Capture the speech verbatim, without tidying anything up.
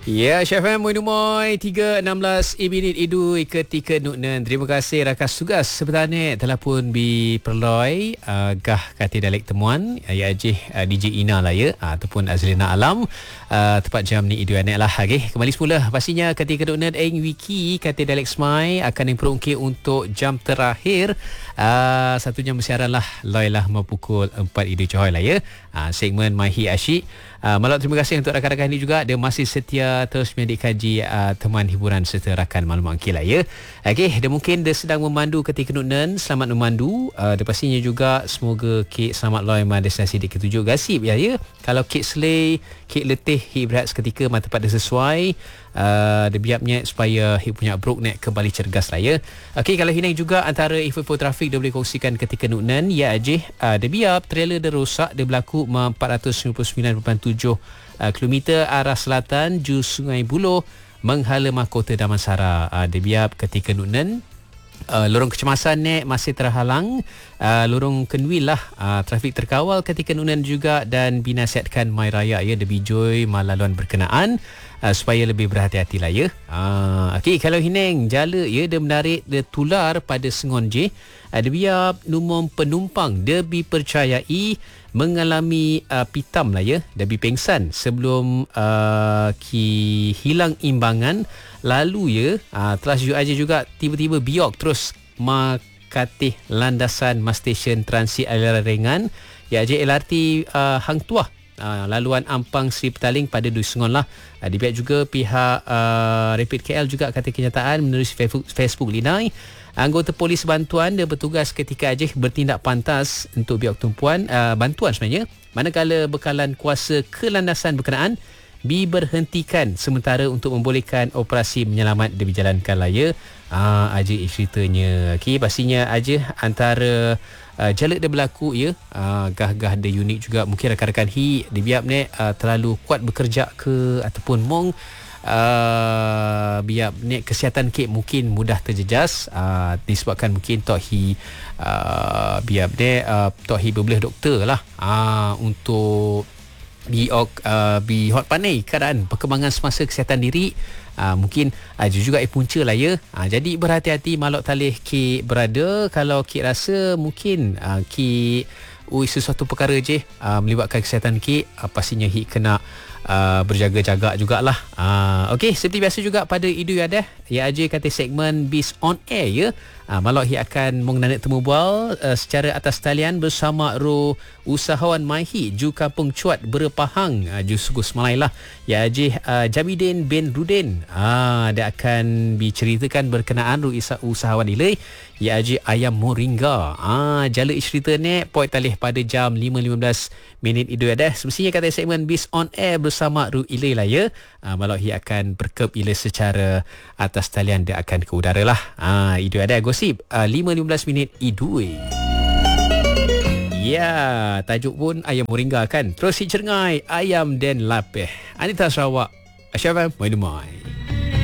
Ya, Chef M, Moy tiga enam belas minit idu ketika nuknen. Terima kasih rakas tugas sebenarnya telah pun diperloi uh, gah kati dalek temuan ya ajih uh, D J Ina lah ya uh, ataupun Azlina Alam uh, tepat jam ni idu anak lah. Okay, kembali semula pastinya ketika nuknen eng wiki kati dalek smai akan diperungkit untuk jam terakhir uh, satu jam bersiaran lah loi lah pukul empat idu coy lah ya uh, segmen Mahi Asyik. Uh, Malak, terima kasih untuk rakan-rakan ini juga. Dia masih setia terus menjadi kaji uh, teman hiburan serta rakan maklumat angkil lah ya. Okey, dia mungkin dia sedang memandu ketika nuknen. Selamat memandu. Uh, dia pastinya juga semoga kek selamat loy ma destinasi di ketujuh gasip ya ya. Kalau kek selai, kek letih, hik berat seketika mata pada sesuai. Uh, dia biapnya supaya hik punya brok nek kembali cergas lah ya. Okey, kalau hinai juga antara info-info trafik dia boleh kongsikan ketika nuknen ya ajih. Uh, dia biap trailer dia rosak, dia berlaku empat ratus sembilan puluh sembilan perpuluhan tujuh uh, kilometer arah selatan Ju Sungai Buloh menghala mahkota Damansara. Uh, dia biap ketika nuknen. Uh, lorong kecemasan nek masih terhalang, uh, lorong Kenwil lah uh, trafik terkawal ketika nuknen juga dan binasihatkan mai raya ya debi joy malaluan berkenaan uh, supaya lebih berhati-hati lah ya. Uh, Okey, kalau hineng jala ya dia menarik dia tular pada Sengon J. Uh, dia biar numum penumpang dia dipercayai mengalami uh, pitam lah ya, dia pingsan sebelum uh, ki hilang imbangan. Lalu ya uh, telah sejuk aja juga tiba-tiba biok terus makatih landasan mas stesen transit aliran ringan ya J L R T uh, Hang Tuah uh, laluan Ampang Sri Petaling pada Dui Sengon lah. Uh, di pihak juga pihak uh, Rapid K L juga kata kenyataan menerusi Facebook, Facebook Linai. Anggota polis bantuan dia bertugas ketika Aceh bertindak pantas untuk biak tumpuan uh, bantuan sebenarnya manakala bekalan kuasa kelandasan berkenaan diberhentikan sementara untuk membolehkan operasi menyelamat dijalankan lah ya. Ah, Aceh ceritanya. Okey, pastinya Aceh antara uh, jalak dia berlaku ya. Uh, gah-gah dia unik juga. Mungkin rakan-rakan hi dibiap ni uh, terlalu kuat bekerja ke ataupun mong Uh, biar ni kesihatan kek mungkin mudah terjejas uh, disebabkan mungkin tok hi uh, biar ni uh, tok hi berbelah doktor lah uh, untuk bi uh, bi hot panai keadaan perkembangan semasa kesihatan diri. Uh, mungkin uh, juga eh punca lah ya. Uh, jadi berhati-hati malok talih kek berada. Kalau kek rasa mungkin uh, kek ui sesuatu perkara je uh, melibatkan kesihatan kek uh, pastinya hi kena Uh, berjaga-jaga jugalah. Uh, Okey, seperti biasa juga pada Idu Yadah, ya aja kata segmen Biz on Air ya. Uh, Malak hi akan mengenai temu bual uh, secara atas talian bersama ro usahawan Maihi Ju Kampung Cuat Berpahang uh, Ju Sugus Malai lah. Ya aja uh, Jamidin bin Rudin. Ah, uh, dia akan diceritakan berkenaan ro usahawan ilai ya aja ayam moringa. Ah, uh, jala cerita ni point talih pada jam lima lima belas minit Idu Yadah. Semestinya kata segmen Biz on Air bersama Ru Ilai lah ya. Uh, Malak hi akan berkep Ilai secara atas talian dia akan ke udara lah. Ah, uh, Idu Yadah gosip uh, lima lima belas minit Idu. Ya, tajuk pun ayam moringa kan. Terus si cengai ayam dan lapeh. Anita Sarawak. Asyafam, mai dumai.